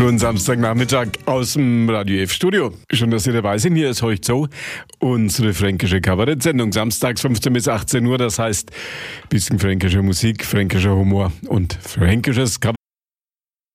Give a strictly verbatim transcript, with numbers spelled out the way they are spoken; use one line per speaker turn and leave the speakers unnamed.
Schönen Samstagnachmittag aus dem Radio F Studio. Schön, dass Sie dabei sind. Hier ist heute so unsere fränkische Kabarett-Sendung. Samstags fünfzehn bis achtzehn Uhr. Das heißt, bisschen fränkische Musik, fränkischer Humor und fränkisches Kabarett.